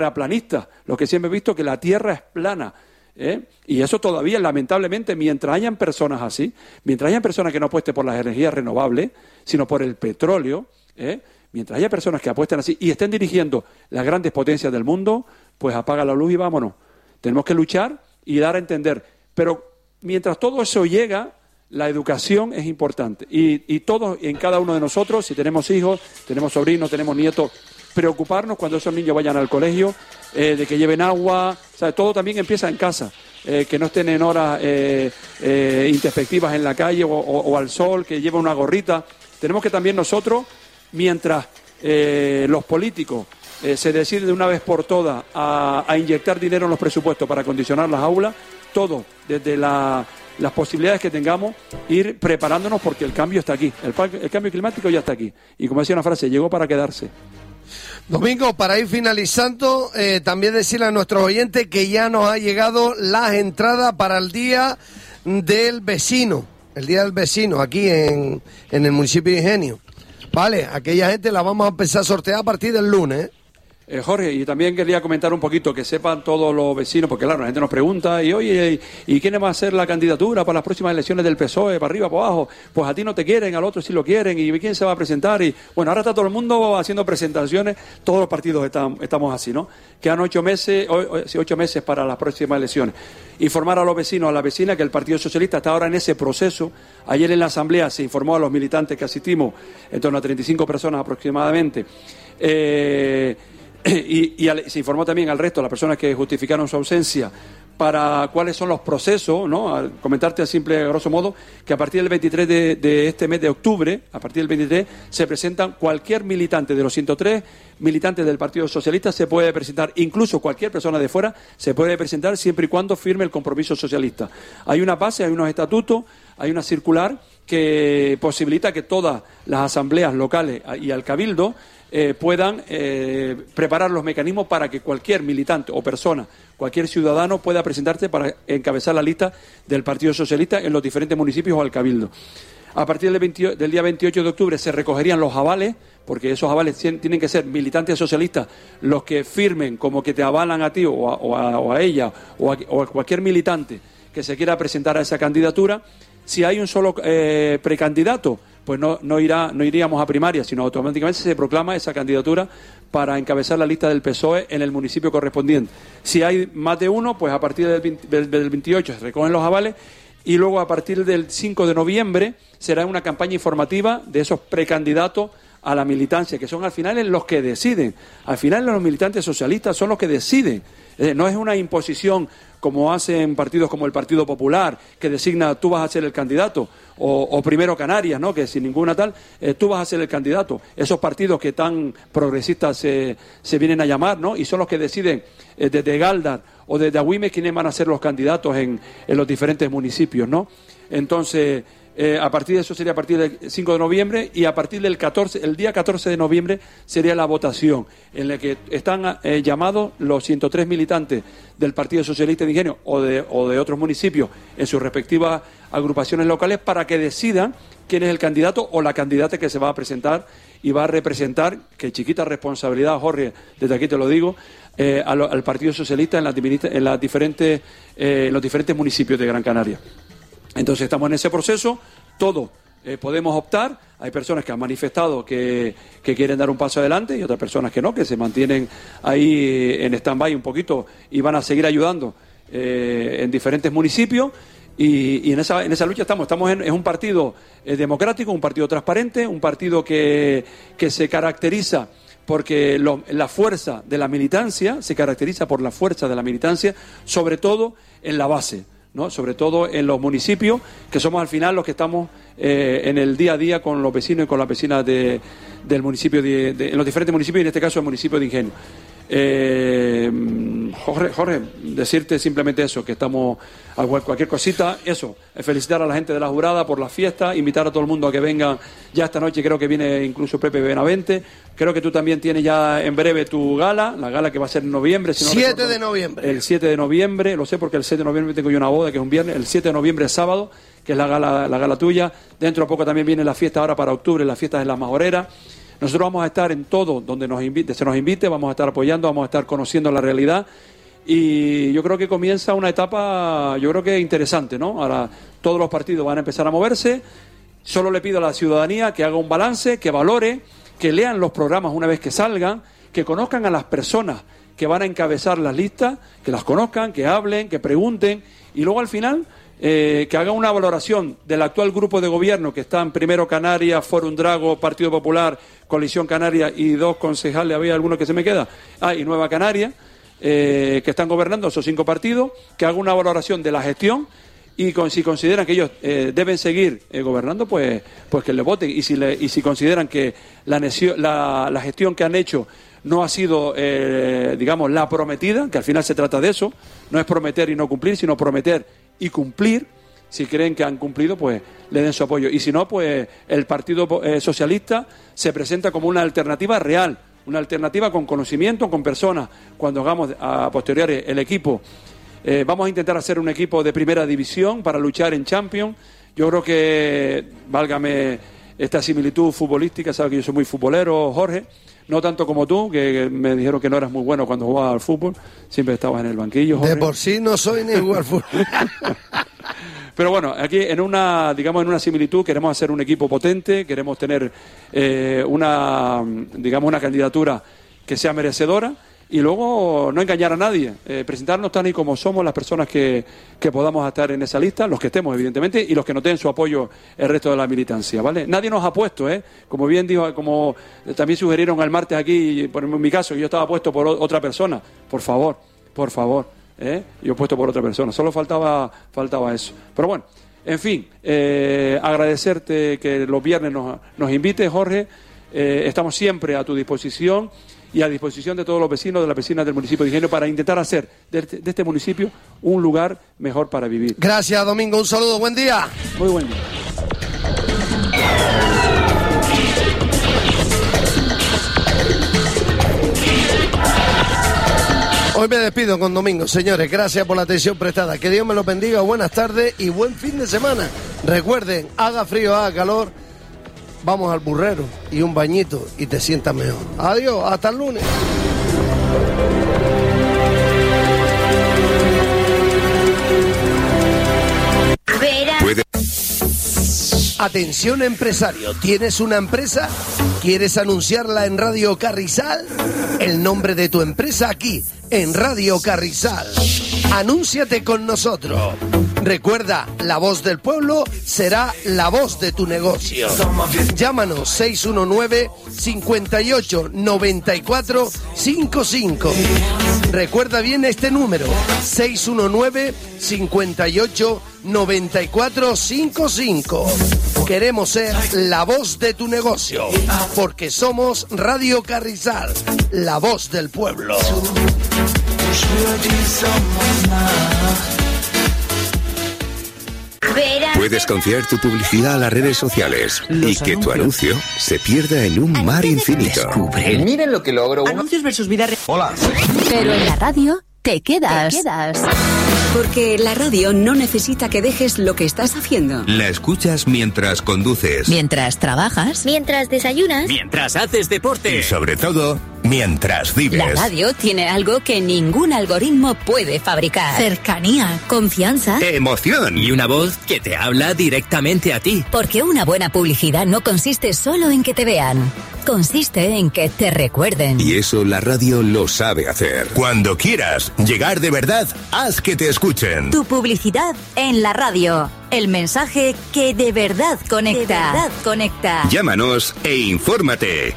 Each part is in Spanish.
terraplanistas, los que siempre he visto que la Tierra es plana. Y eso todavía, lamentablemente, mientras hayan personas así, mientras hayan personas que no apuesten por las energías renovables, sino por el petróleo, mientras haya personas que apuesten así y estén dirigiendo las grandes potencias del mundo, pues apaga la luz y vámonos. Tenemos que luchar y dar a entender. Pero mientras todo eso llega, la educación es importante. Y todos, en cada uno de nosotros, si tenemos hijos, tenemos sobrinos, tenemos nietos, preocuparnos cuando esos niños vayan al colegio, de que lleven agua, o sea, todo también empieza en casa, que no estén en horas introspectivas en la calle o al sol, que lleven una gorrita. Tenemos que también nosotros, mientras los políticos se deciden de una vez por todas a inyectar dinero en los presupuestos para acondicionar las aulas, todo, desde las posibilidades que tengamos, ir preparándonos porque el cambio está aquí, el cambio climático ya está aquí. Y como decía una frase, llegó para quedarse. Domingo, para ir finalizando, también decirle a nuestros oyentes que ya nos ha llegado las entradas para el Día del Vecino, aquí en el municipio de Ingenio. Vale, aquella gente la vamos a empezar a sortear a partir del lunes, Jorge, y también quería comentar un poquito, que sepan todos los vecinos, porque claro, la gente nos pregunta, y oye, ¿y quién va a hacer la candidatura para las próximas elecciones del PSOE, para arriba, para abajo? Pues a ti no te quieren, al otro sí lo quieren, y ¿quién se va a presentar? Y bueno, ahora está todo el mundo haciendo presentaciones, todos los partidos estamos así, ¿no? Quedan 8 meses para las próximas elecciones. Informar a los vecinos, a las vecinas, que el Partido Socialista está ahora en ese proceso. Ayer en la Asamblea se informó a los militantes que asistimos, en torno a 35 personas aproximadamente, y se informó también al resto, a las personas que justificaron su ausencia, para cuáles son los procesos, ¿no? A comentarte a simple, grosso modo, que a partir del 23 de este mes de octubre, a partir del 23, se presentan cualquier militante de los 103 militantes del Partido Socialista, se puede presentar, incluso cualquier persona de fuera, se puede presentar siempre y cuando firme el compromiso socialista. Hay una base, hay unos estatutos, hay una circular que posibilita que todas las asambleas locales y al Cabildo puedan preparar los mecanismos para que cualquier militante o persona, cualquier ciudadano pueda presentarse para encabezar la lista del Partido Socialista en los diferentes municipios o al Cabildo. A partir del día 28 de octubre se recogerían los avales, porque esos avales tienen que ser militantes socialistas los que firmen como que te avalan a ti o a ella o a cualquier militante que se quiera presentar a esa candidatura. Si hay un solo precandidato, pues no iríamos a primaria, sino automáticamente se proclama esa candidatura para encabezar la lista del PSOE en el municipio correspondiente. Si hay más de uno, pues a partir del 28 se recogen los avales y luego a partir del 5 de noviembre será una campaña informativa de esos precandidatos a la militancia, que son al final los que deciden. Al final los militantes socialistas son los que deciden. No es una imposición como hacen partidos como el Partido Popular, que designa tú vas a ser el candidato, o Primero Canarias, ¿no? Que sin ninguna tal, tú vas a ser el candidato. Esos partidos que tan progresistas se vienen a llamar, ¿no? Y son los que deciden desde Galdar o desde Agüime quiénes van a ser los candidatos en los diferentes municipios, ¿no? Entonces, a partir de eso sería a partir del 5 de noviembre y a partir del el día 14 de noviembre sería la votación en la que están llamados los 103 militantes del Partido Socialista de Ingenio o de otros municipios en sus respectivas agrupaciones locales para que decidan quién es el candidato o la candidata que se va a presentar y va a representar, que chiquita responsabilidad, Jorge, desde aquí te lo digo, al Partido Socialista en los diferentes municipios de Gran Canaria. Entonces estamos en ese proceso, todos podemos optar, hay personas que han manifestado que quieren dar un paso adelante y otras personas que no, que se mantienen ahí en stand-by un poquito y van a seguir ayudando en diferentes municipios y en esa lucha estamos en un partido democrático, un partido transparente, un partido que se caracteriza porque la fuerza de la militancia, se caracteriza por la fuerza de la militancia, sobre todo en la base, ¿no? Sobre todo en los municipios, que somos al final los que estamos en el día a día con los vecinos y con las vecinas del municipio, en los diferentes municipios y en este caso el municipio de Ingenio. Jorge, decirte simplemente eso, que estamos a cualquier cosita, eso, felicitar a la gente de la jurada por la fiesta, invitar a todo el mundo a que venga ya esta noche, creo que viene incluso Pepe Benavente, creo que tú también tienes ya en breve tu gala, la gala que va a ser en noviembre. Si no 7 recuerdo, de noviembre. El 7 de noviembre, lo sé porque el 7 de noviembre tengo yo una boda que es un viernes, el 7 de noviembre es sábado, que es la gala tuya, dentro de poco también viene la fiesta ahora para octubre, las fiestas de la Majorera. Nosotros vamos a estar en todo donde se nos invite, vamos a estar apoyando, vamos a estar conociendo la realidad. Y yo creo que comienza una etapa, yo creo que interesante, ¿no? Ahora todos los partidos van a empezar a moverse. Solo le pido a la ciudadanía que haga un balance, que valore, que lean los programas una vez que salgan, que conozcan a las personas que van a encabezar las listas, que las conozcan, que hablen, que pregunten, y luego al final que hagan una valoración del actual grupo de gobierno que están primero Canarias, Fórum Drago, Partido Popular, Coalición Canaria y 2 concejales, había alguno que se me queda, y Nueva Canaria, que están gobernando esos 5 partidos, que hagan una valoración de la gestión y si consideran que ellos deben seguir gobernando, pues que le voten, y si consideran que la gestión que han hecho no ha sido, digamos, la prometida, que al final se trata de eso, no es prometer y no cumplir, sino prometer y cumplir. Si creen que han cumplido, pues le den su apoyo. Y si no, pues el Partido Socialista se presenta como una alternativa real, una alternativa con conocimiento, con personas. Cuando hagamos a posteriori el equipo, vamos a intentar hacer un equipo de primera división para luchar en Champions. Yo creo que, válgame esta similitud futbolística, sabes que yo soy muy futbolero, Jorge, no tanto como tú, que me dijeron que no eras muy bueno cuando jugabas al fútbol, siempre estabas en el banquillo, Jorge. De por sí no soy ni jugar fútbol. Pero bueno, aquí en una similitud queremos hacer un equipo potente, queremos tener una candidatura que sea merecedora y luego no engañar a nadie, presentarnos tal y como somos las personas que podamos estar en esa lista, los que estemos evidentemente y los que no den su apoyo el resto de la militancia, ¿vale? Nadie nos ha puesto, como bien dijo, como también sugirieron el martes aquí, por mi caso, que yo estaba puesto por otra persona, por favor, yo he puesto por otra persona, solo faltaba eso. Pero bueno, en fin, agradecerte que los viernes nos invites, Jorge, estamos siempre a tu disposición y a disposición de todos los vecinos, de las vecinas del municipio de Ingenio, para intentar hacer de este municipio un lugar mejor para vivir. Gracias, Domingo, un saludo, buen día. Muy buen día. Hoy me despido con Domingo, señores, gracias por la atención prestada, que Dios me lo bendiga, buenas tardes y buen fin de semana. Recuerden, haga frío, haga calor, vamos al burrero y un bañito y te sientas mejor. Adiós, hasta el lunes. Atención empresario, ¿tienes una empresa? ¿Quieres anunciarla en Radio Carrizal? El nombre de tu empresa aquí, en Radio Carrizal. Anúnciate con nosotros. Recuerda, la voz del pueblo será la voz de tu negocio. Llámanos 619 58 94 55. Recuerda bien este número, 619 58 94 55. Queremos ser la voz de tu negocio, porque somos Radio Carrizal, la voz del pueblo. Puedes confiar tu publicidad a las redes sociales y que tu anuncio se pierda en un mar infinito. Miren lo que logro. Anuncios versus vida real. Hola. Pero en la radio te quedas. Porque la radio no necesita que dejes lo que estás haciendo. La escuchas mientras conduces. Mientras trabajas. Mientras desayunas. Mientras haces deporte. Y sobre todo, mientras vives. La radio tiene algo que ningún algoritmo puede fabricar. Cercanía, confianza. Emoción. Y una voz que te habla directamente a ti. Porque una buena publicidad no consiste solo en que te vean. Consiste en que te recuerden. Y eso la radio lo sabe hacer. Cuando quieras llegar de verdad, haz que te escuchen. Tu publicidad en la radio. El mensaje que de verdad conecta. Llámanos e infórmate.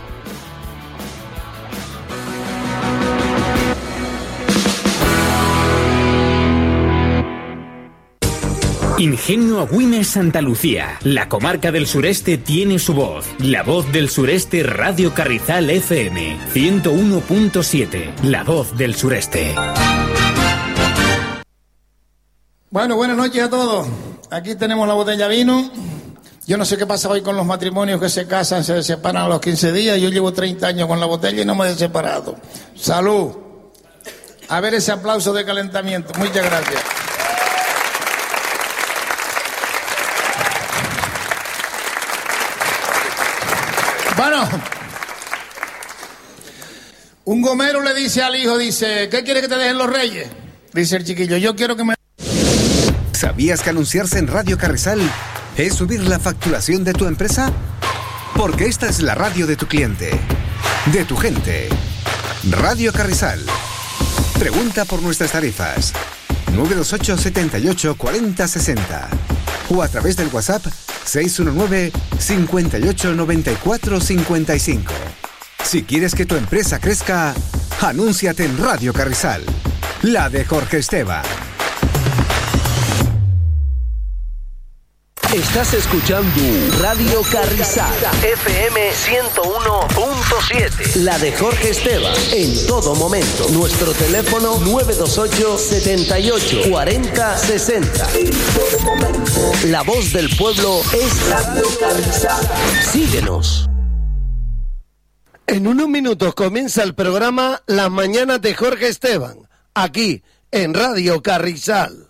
Ingenio Agüimes Santa Lucía. La comarca del sureste tiene su voz. La voz del sureste, Radio Carrizal FM 101.7. La voz del sureste. Bueno, buenas noches a todos. Aquí tenemos la botella de vino. Yo no sé qué pasa hoy con los matrimonios que se casan, se separan a los 15 días. Yo llevo 30 años con la botella y no me he separado. ¡Salud! A ver ese aplauso de calentamiento. Muchas gracias. Bueno, Un gomero le dice al hijo, dice, ¿qué quiere que te dejen los reyes? Dice el chiquillo, yo quiero que me... ¿Sabías que anunciarse en Radio Carrizal es subir la facturación de tu empresa? Porque esta es la radio de tu cliente, de tu gente. Radio Carrizal. Pregunta por nuestras tarifas. 928 78 40 60 o a través del WhatsApp 619 58 94 55. Si quieres que tu empresa crezca, anúnciate en Radio Carrizal, la de Jorge Esteban. Estás escuchando Radio Carrizal, FM 101.7, la de Jorge Esteban, en todo momento. Nuestro teléfono 928 78 40 60. La voz del pueblo es Radio Carrizal. Síguenos. En unos minutos comienza el programa Las Mañanas de Jorge Esteban, aquí en Radio Carrizal.